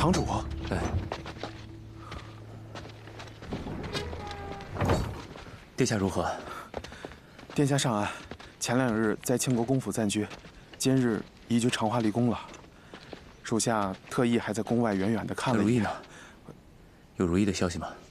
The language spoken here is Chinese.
堂主， 哎，殿下如何？ 殿下上岸，前2日在庆国公府暂居，今日移居长华离宫了。属下特意还在宫外远远地看了一眼。 如意呢？有如意的消息吗？